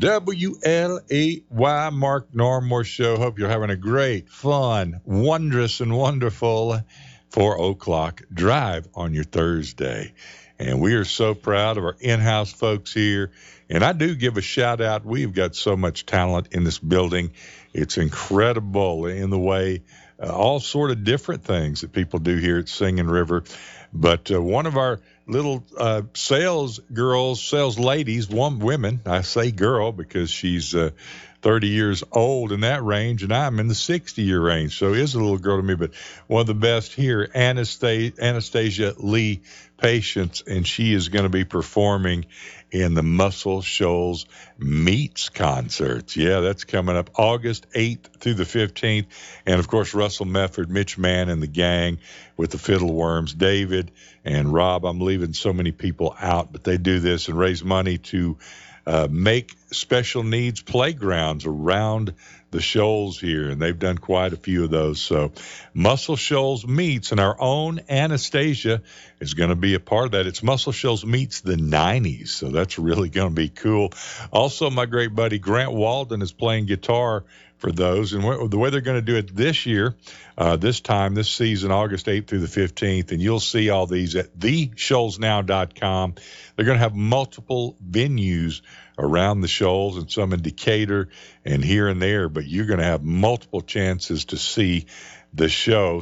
WLAY Mark Normore Show. Hope you're having a great, fun, wondrous, and wonderful 4 o'clock drive on your Thursday. And we are so proud of our in-house folks here. And I do give a shout out. We've got so much talent in this building. It's incredible in the way all sort of different things that people do here at Singing River. But one of our little sales girls, sales ladies, women, I say girl because she's 30 years old in that range, and I'm in the 60-year range. So is a little girl to me, but one of the best here, Anastasia Lee Patience, and she is going to be performing in the Muscle Shoals Meets concerts. Yeah, that's coming up August 8th through the 15th. And, of course, Russell Mefford, Mitch Mann, and the gang with the Fiddleworms, David and Rob. I'm leaving so many people out, but they do this and raise money to make special needs playgrounds around the shoals here, and they've done quite a few of those. So Muscle Shoals Meets, and our own Anastasia is going to be a part of that. It's Muscle Shoals Meets the 90s, so that's really going to be cool. Also, my great buddy Grant Walden is playing guitar for those, and the way they're going to do it this year, this season, August 8th through the 15th, and you'll see all these at theshoalsnow.com. They're going to have multiple venues around the shoals and some in Decatur and here and there, but you're going to have multiple chances to see the show.